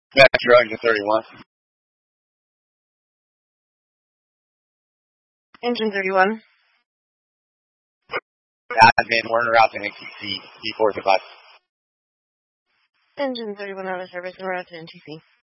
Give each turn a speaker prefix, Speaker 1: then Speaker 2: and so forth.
Speaker 1: Metro Engine 31.
Speaker 2: Engine 31.
Speaker 1: Admin, Werner out to NTC, D4 to bus.
Speaker 2: Engine 31 out of service and route to NTC.